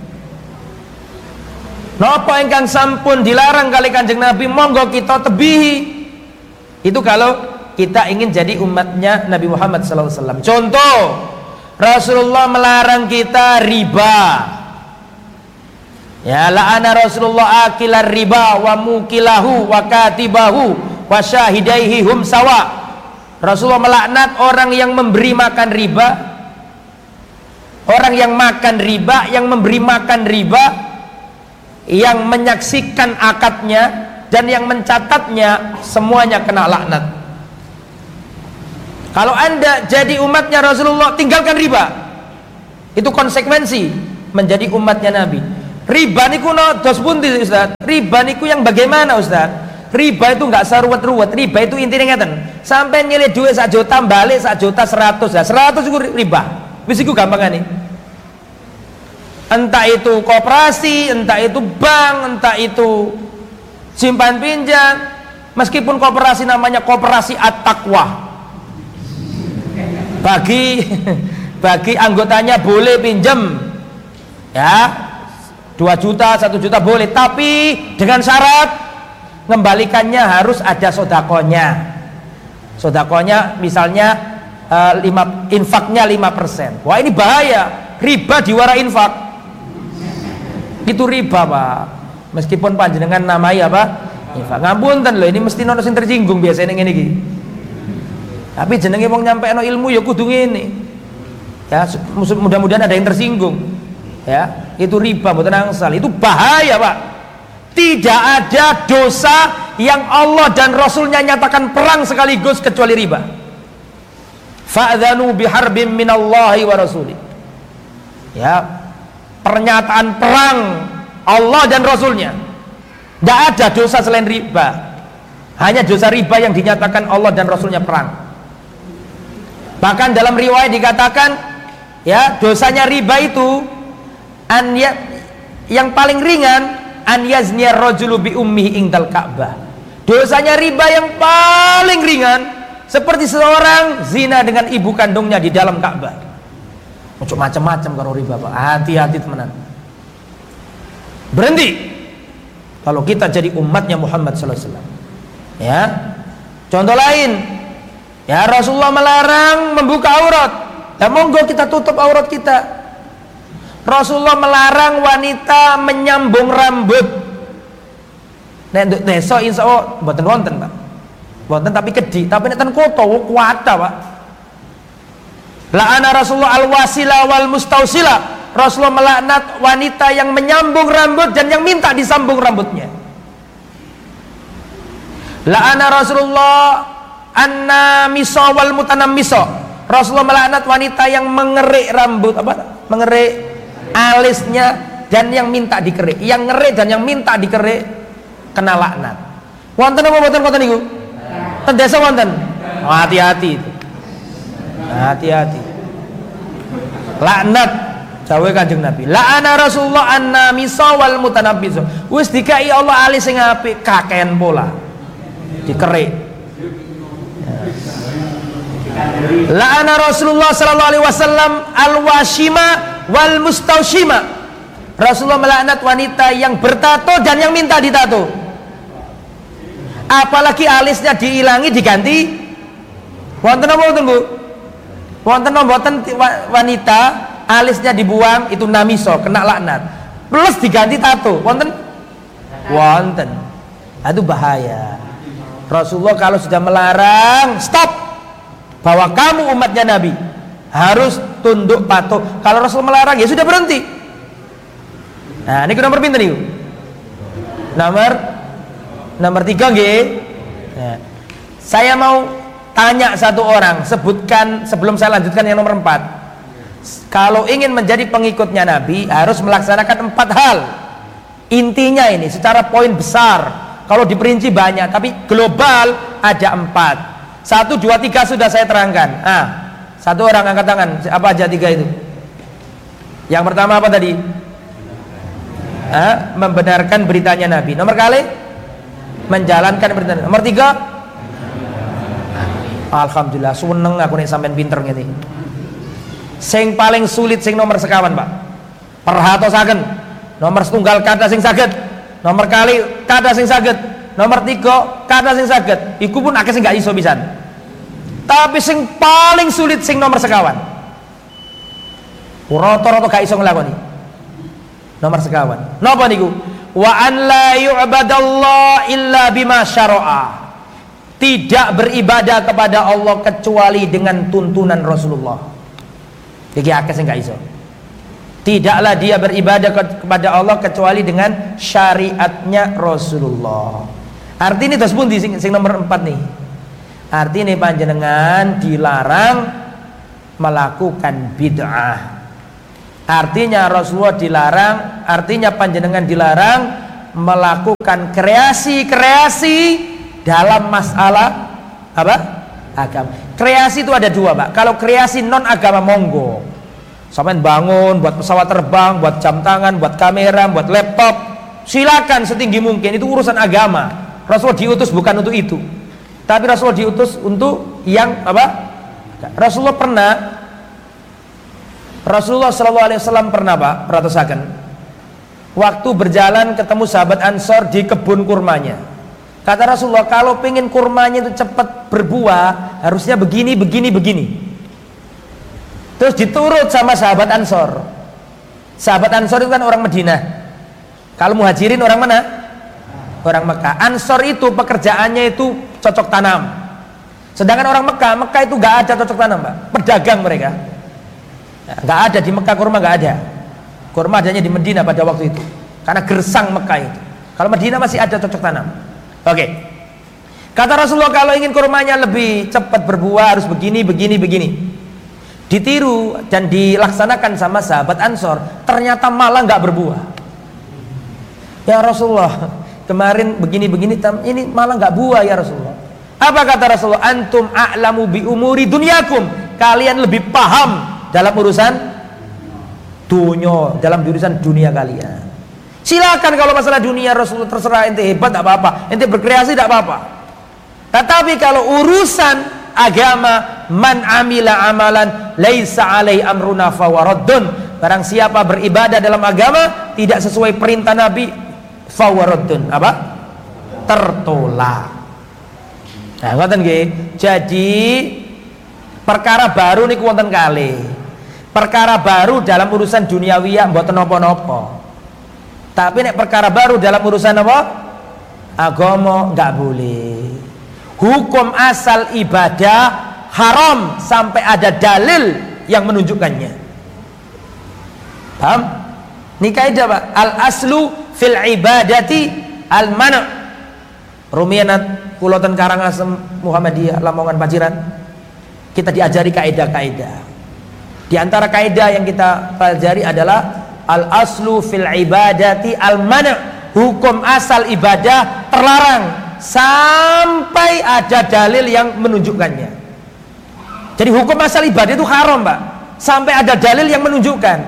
D: Napa ingkang sampun dilarang kali Kanjeng Nabi, monggo kita tebihi. Itu kalau kita ingin jadi umatnya Nabi Muhammad SAW. Contoh, Rasulullah melarang kita riba. Ya, la'ana Rasulullah akilar riba wa mukilahu wa katibahu wa syahidaihi hum sawa. Rasulullah melaknat orang yang memberi makan riba, orang yang makan riba, yang memberi makan riba, yang menyaksikan akadnya dan yang mencatatnya, semuanya kena laknat. Kalau Anda jadi umatnya Rasulullah, tinggalkan riba. Itu konsekuensi menjadi umatnya Nabi. Riba niku dos pundi Ustaz? Riba niku yang bagaimana Ustaz? Riba itu enggak saruwet-ruwet. Riba itu intinya ngeten. Sampai nyilih duit 1 juta balik 1 juta 100 lah. 100 itu riba. Wis iku gampangane. Entah itu koperasi, entah itu bank, entah itu simpan pinjam. Meskipun koperasi namanya koperasi at-taqwa. Bagi anggotanya boleh pinjam ya 2 juta 1 juta boleh, tapi dengan syarat ngembalikannya harus ada sodakonya misalnya infaknya 5%. Wah ini bahaya, riba diwara infak, itu riba Pak, meskipun panjenengan namai apa infak. Ngapunten loh, ini mesti ono sing tersinggung biasanya ngene iki. Tapi jenenge wong nyampekno ilmu ya kudu ngene. Ya, mudah-mudahan ada yang tersinggung. Ya, itu riba mboten angsal. Itu bahaya, Pak. Tidak ada dosa yang Allah dan Rasulnya nyatakan perang sekaligus kecuali riba. Fa'dzanu biharbin minallahi wa rasulih. Ya, pernyataan perang Allah dan Rasulnya. Tidak ada dosa selain riba. Hanya dosa riba yang dinyatakan Allah dan Rasulnya perang. Bahkan dalam riwayat dikatakan ya, dosanya riba itu yang paling ringan an yazniya rajulu bi ummihi indal Ka'bah. Dosanya riba yang paling ringan seperti seorang zina dengan ibu kandungnya di dalam Ka'bah. Macam-macam kalau riba, Pak. Hati-hati teman-teman. Berhenti kalau kita jadi umatnya Muhammad sallallahu alaihi wasallam. Ya. Contoh lain, ya, Rasulullah melarang membuka aurat. Ya monggo kita tutup aurat kita. Rasulullah melarang wanita menyambung rambut. Nek desa insyaallah mboten wonten, Pak. Wonten tapi kedhi, tapi nek ten kota kuwata, Pak. La'ana Rasulullah al-wasila wal mustausila. Rasulullah melaknat wanita yang menyambung rambut dan yang minta disambung rambutnya. La'ana Rasulullah an-namisa wal mutanammisa. Rasulullah melaknat wanita yang mengerik rambut, mengerik alisnya dan yang minta dikerik. Yang ngerik dan yang minta dikerik kena laknat. Wonten apa mboten wonten niku? Ten desa wonten. Oh, hati-hati itu. Hati-hati. Laknat dawuh Kanjeng Nabi. La'ana Rasulullah an-namisa wal mutanammisa. Wis dikai Allah alis sing apik kakean pola. Dikerik. La'ana Rasulullah sallallahu alaihi wasallam al-washima wal mustaushima. Rasulullah melaknat wanita yang bertato dan yang minta ditato. Apalagi alisnya diilangi diganti. Wonten apa wonten, Bu? Wonten mboten wanita alisnya dibuang itu namiso, kena laknat. Plus diganti tato. Wonten? Wonten. Itu bahaya. Rasulullah kalau sudah melarang, stop. Bahwa kamu umatnya Nabi harus tunduk patuh. Kalau Rasul melarang ya sudah berhenti. Nah, ini nomor pinten niku? Nomor 3 nggih. Nah, saya mau tanya satu orang, sebutkan sebelum saya lanjutkan yang nomor 4. Kalau ingin menjadi pengikutnya Nabi harus melaksanakan 4 hal. Intinya ini secara poin besar. Kalau diperinci banyak, tapi global ada 4. 1, 2, 3 sudah saya terangkan. Satu orang angkat tangan. Apa aja 3 itu? Yang pertama apa tadi? Membenarkan beritanya Nabi. Nomor kali? Menjalankan beritanya. Nomor 3? Alhamdulillah, seneng aku nih sampean pinter ngene. Sing paling sulit sing nomor sekawan, Pak. Perhatosaken. Nomor setunggal kata sing saged. Nomor kali kata sing saged. Nomor 3 kata sing saged. Iku pun akeh sing gak iso pisan. Tapi sing paling sulit sing nomor sekawan. Rata-rata gak iso nglakoni. Nomor sekawan. Napa niku? Wa an la yu'badallah illa bima syara'a. Tidak beribadah kepada Allah kecuali dengan tuntunan Rasulullah. Iki akeh sing gak iso. Tidaklah dia beribadah kepada Allah kecuali dengan syariatnya Rasulullah. Artinya terus pun di sing nomor 4 nih. Artinya panjenengan dilarang melakukan bid'ah. Artinya Rasulullah dilarang, artinya panjenengan dilarang melakukan kreasi-kreasi dalam masalah apa? Agama. Kreasi itu ada dua, Pak. Kalau kreasi non agama monggo. Sampeyan bangun buat pesawat terbang, buat jam tangan, buat kamera, buat laptop, silakan setinggi mungkin, itu urusan agama. Rasulullah diutus bukan untuk itu. Tapi Rasulullah diutus untuk yang apa? Rasulullah SAW pernah, Pak, perhatikan. Waktu berjalan ketemu sahabat Ansor di kebun kurmanya. Kata Rasulullah, kalau pengen kurmanya itu cepat berbuah, harusnya begini. Terus diturut sama sahabat Ansor. Sahabat Ansor itu kan orang Madinah. Kalau Muhajirin orang mana? Orang Mekah. Ansor itu pekerjaannya itu cocok tanam. Sedangkan orang Mekah itu gak ada cocok tanam, Pak. Pedagang mereka. Gak ada di Mekah kurma, gak ada. Kurma adanya di Madinah pada waktu itu. Karena gersang Mekah itu. Kalau Madinah masih ada cocok tanam. Oke. Kata Rasulullah, kalau ingin kurmanya lebih cepat berbuah harus begini. Ditiru dan dilaksanakan sama sahabat Ansor, ternyata malah nggak berbuah. Ya Rasulullah, kemarin begini, ini malah nggak buah ya Rasulullah. Apa kata Rasulullah? Antum a'lamu bi umuri dunyakum. Kalian lebih paham dalam urusan dunia, dalam urusan dunia kalian. Silakan kalau masalah dunia Rasulullah terserah, ente hebat tak apa-apa, ente berkreasi tak apa-apa. Tetapi kalau urusan agama, man amila amalan laisa alai amruna fawaraddun. Barang siapa beribadah dalam agama tidak sesuai perintah Nabi, fawaraddun. Apa? Tertolak. Nah, ngoten nggih. Jadi perkara baru niku wonten kalih. Perkara baru dalam urusan duniawiyah mboten napa-napa. Tapi nek perkara baru dalam urusan apa? Agama enggak boleh. Hukum asal ibadah haram sampai ada dalil yang menunjukkannya. Paham? Ini kaidah, Pak. Al aslu fil ibadati al mana'. Rumianat Puloten Karangasem Muhammadiyah Lamongan Paciran. Kita diajari kaidah-kaidah. Di antara kaidah yang kita pelajari adalah al aslu fil ibadati al mana'. Hukum asal ibadah terlarang sampai ada dalil yang menunjukkannya. Jadi hukum asal ibadah itu haram, Pak, sampai ada dalil yang menunjukkan.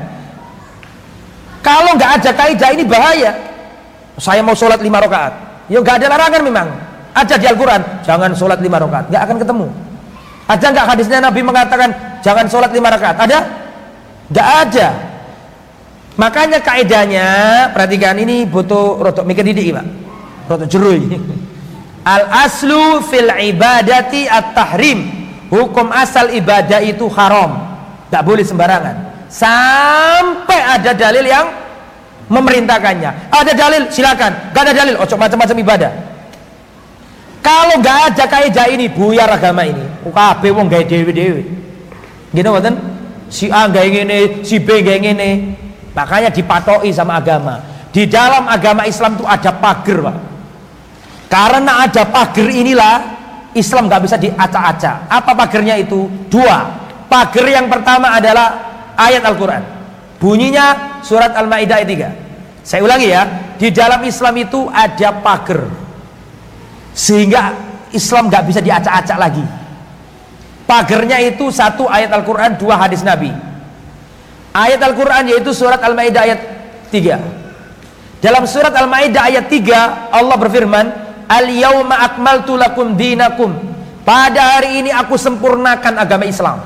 D: Kalau nggak ada kaidah ini bahaya. Saya mau sholat 5 rakaat, ya nggak ada larangan memang. Ada di Al-Quran, jangan sholat 5 rakaat, nggak akan ketemu. Ada nggak hadisnya Nabi mengatakan jangan sholat 5 rakaat? Ada? Nggak ada. Makanya kaidahnya, perhatikan, ini butuh rotok mikir didik, Pak, rotok jeruy. Al aslu fil ibadati at-tahrim. Hukum asal ibadah itu haram, tidak boleh sembarangan sampai ada dalil yang memerintahkannya. Ada dalil silakan, gak ada dalil ojo macam-macam ibadah. Kalau gak ada kaidah ini buyar agama ini. Kabeh wong gawe dhewe-dhewe. Gitu ngoten? Si A gawe ngene, si B gawe ngene. Makanya dipatoki sama agama. Di dalam agama Islam itu ada pagar, Pak. Karena ada pagar inilah Islam gak bisa diacak-acak. Apa pagarnya itu? 2. Pagar yang pertama adalah ayat Al-Quran. Bunyinya surat Al-Ma'idah ayat 3. Saya ulangi ya. Di dalam Islam itu ada pagar, sehingga Islam gak bisa diacak-acak lagi. Pagarnya itu 1 ayat Al-Quran, 2 hadis Nabi. Ayat Al-Quran yaitu surat Al-Ma'idah ayat 3. Dalam surat Al-Ma'idah ayat 3 Allah berfirman, Al-yawma akmaltu lakum dinakum. Pada hari ini aku sempurnakan agama Islam.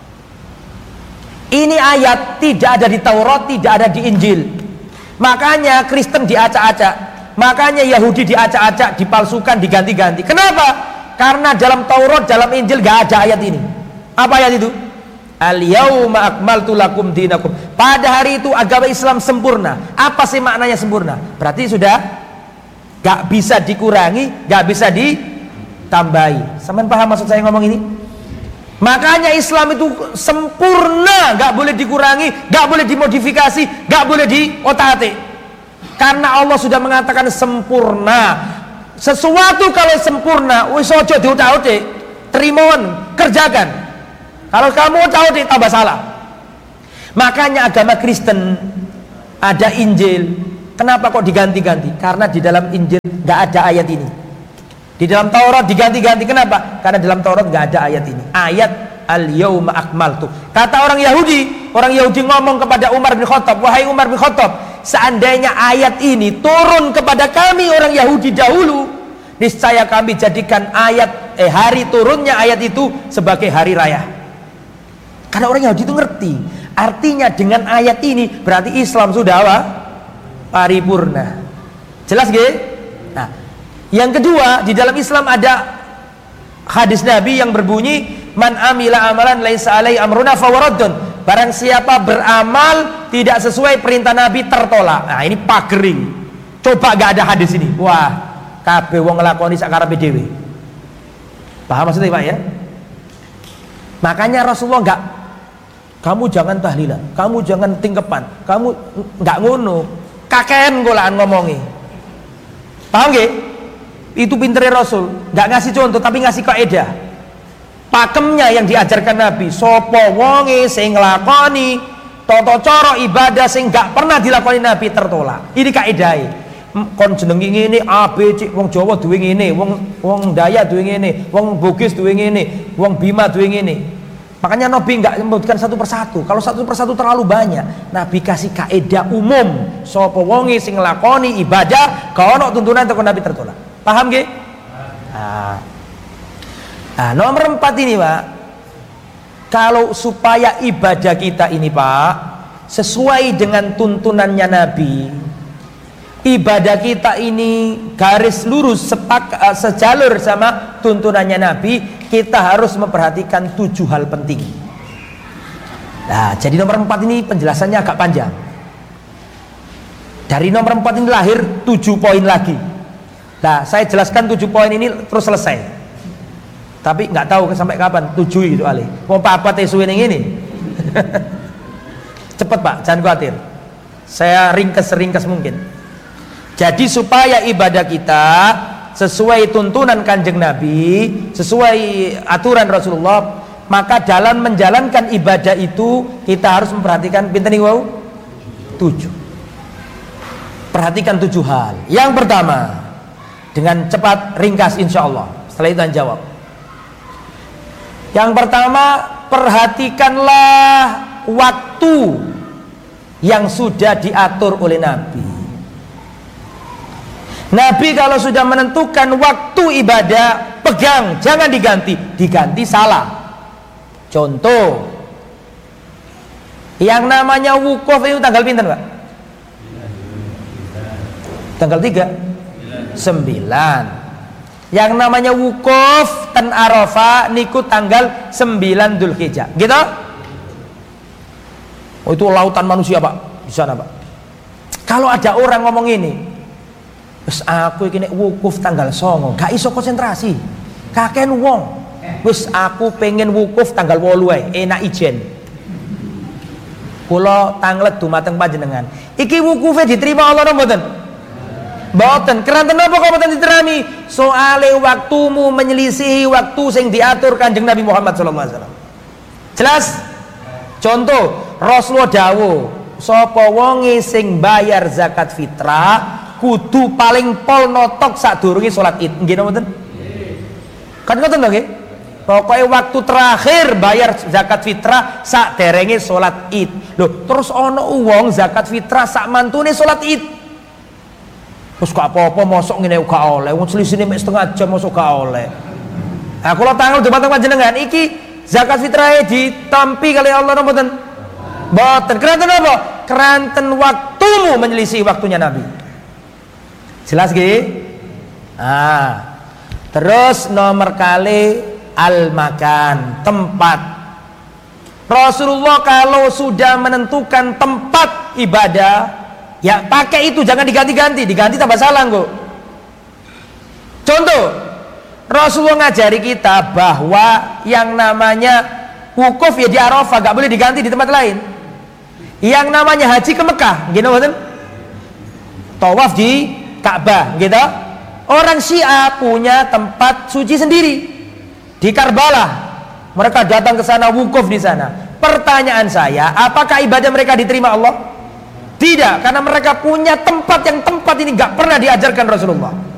D: Ini ayat tidak ada di Taurat, tidak ada di Injil. Makanya Kristen diacak-acak, makanya Yahudi diacak-acak, dipalsukan, diganti-ganti. Kenapa? Karena dalam Taurat, dalam Injil gak ada ayat ini. Apa ayat itu? Al-yawma akmaltu lakum dinakum. Pada hari itu agama Islam sempurna. Apa sih maknanya sempurna? Berarti sudah gak bisa dikurangi, gak bisa ditambahi. Sampean paham maksud saya ngomong ini? Makanya Islam itu sempurna, gak boleh dikurangi, gak boleh dimodifikasi, gak boleh diotak-atik. Karena Allah sudah mengatakan sempurna. Sesuatu kalau sempurna, wis aja diotak-atik, terimoan, kerjakan. Kalau kamu otak-atik tambah salah. Makanya agama Kristen ada Injil. Kenapa kok diganti-ganti? Karena di dalam Injil nggak ada ayat ini. Di dalam Taurat diganti-ganti. Kenapa? Karena dalam Taurat nggak ada ayat ini. Ayat al-yauma akmaltu. Kata orang Yahudi ngomong kepada Umar bin Khattab, wahai Umar bin Khattab, seandainya ayat ini turun kepada kami orang Yahudi dahulu, niscaya kami jadikan hari turunnya ayat itu sebagai hari raya. Karena orang Yahudi itu ngerti. Artinya dengan ayat ini berarti Islam sudah apa? Paripurna. Jelas gak? Nah, yang kedua, di dalam Islam ada hadis Nabi yang berbunyi, man amila amalan laisa alai amruna fawaraddun. Barang siapa beramal tidak sesuai perintah Nabi tertolak. Nah, ini pagering. Coba gak ada hadis ini. Wah, kabeh wong nglakoni sak karepe dhewe. Paham maksudnya, Pak ya? Makanya Rasulullah enggak, kamu jangan tahlilan, kamu jangan tingkepan, kamu enggak ngono. Kakean golaan ngomongi. Paham gak? Itu pinternya Rasul, enggak ngasih contoh tapi ngasih kaidah. Pakemnya yang diajarkan Nabi, sapa wonge sing nglakoni tata cara ibadah sing enggak pernah dilakoni Nabi tertolak. Ini kaidahe. Kon jenengi ngene A B C, wong Jawa duwe ngene, wong Dayak duwe ngene, wong Bugis duwe ngene, wong Bima duwe ngene. Makanya Nabi enggak menyebutkan satu persatu. Kalau satu persatu terlalu banyak. Nabi kasih kaidah umum. Sapa wonge sing nglakoni ibadah ka ono tuntunan teko Nabi tertolak. Paham nggih? Nah, nomor 4 ini, Pak. Kalau supaya ibadah kita ini, Pak, sesuai dengan tuntunannya Nabi, ibadah kita ini garis lurus sejalur sama tuntunannya Nabi, kita harus memperhatikan 7 hal penting. Nah, jadi nomor 4 ini penjelasannya agak panjang. Dari nomor 4 ini lahir 7 poin lagi. Nah, saya jelaskan 7 poin ini terus selesai. Tapi nggak tahu sampai kapan 7 itu Ali. Mau apa tesuin yang ini? Cepet Pak, jangan khawatir. Saya ringkas mungkin. Jadi supaya ibadah kita sesuai tuntunan Kanjeng Nabi, sesuai aturan Rasulullah, maka dalam menjalankan ibadah itu kita harus memperhatikan pinten niku wau? 7. Perhatikan 7 hal. Yang pertama, dengan cepat ringkas insyaallah. Setelah itu jawab. Yang pertama, perhatikanlah waktu yang sudah diatur oleh Nabi. Nabi kalau sudah menentukan waktu ibadah, pegang, jangan diganti. Diganti salah. Contoh, yang namanya wukuf itu tanggal pinten, Pak? Tanggal 3? 9. Yang namanya wukuf ten Arafah niku tanggal 9 Dzulhijjah. Gitu? Oh, itu lautan manusia, Pak. Di sana, Pak. Kalau ada orang ngomong ini, wis aku iki nek wukuf tanggal 9, gak iso konsentrasi. Kaken wong. Wis aku pengen wukuf tanggal 8 wae, enak ijen. Kula tanglet dumateng panjenengan. Iki wukufe diterima Allah napa mboten? Mboten. Keranten napa kok mboten diterami? Soale waktumu menyelisihi waktu sing diatur Kanjeng Nabi Muhammad sallallahu alaihi wasallam. Jelas? Contoh, Rasulullah dawuh, sapa wonge sing bayar zakat fitrah kudu paling pol notok sadurunge salat Id. Nggih napa mboten? Kan ngoten lho nggih. Pokoke waktu terakhir bayar zakat fitrah sak derenge salat Id. Loh, terus ana wong zakat fitrah sak mantune salat Id. Terus gak apa-apa mosok ngene gak oleh. Wong selisihne mek setengah jam mosok gak oleh. Nah, kula tanggal dumateng panjenengan iki zakat fitrah ditampi kali Allah napa mboten? Mboten. Keranten apa? Keranten waktumu menyelisih waktunya Nabi. Jelas nggih? Ah. Terus nomor kali al-makan, tempat. Rasulullah kalau sudah menentukan tempat ibadah, ya pakai itu, jangan diganti-ganti. Diganti tambah salah kok. Contoh, Rasulullah ngajari kita bahwa yang namanya wukuf ya di Arafah, gak boleh diganti di tempat lain. Yang namanya haji ke Mekah, gitu kan? Tawaf di Ka'bah, gitu. Orang Syiah punya tempat suci sendiri di Karbala. Mereka datang ke sana, wukuf di sana. Pertanyaan saya, apakah ibadah mereka diterima Allah? Tidak, karena mereka punya tempat yang tempat ini gak pernah diajarkan Rasulullah.